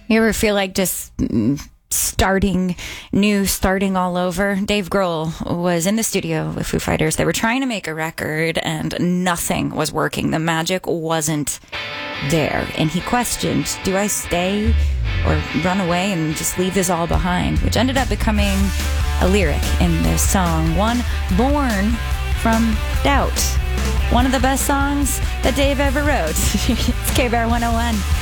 You ever feel like just starting all over? Dave Grohl was in the studio with Foo Fighters. They were trying to make a record and nothing was working. The magic wasn't there. And he questioned, do I stay or run away and just leave this all behind? Which ended up becoming a lyric in this song, one born from doubt. One of the best songs that Dave ever wrote. It's K-Bear 101.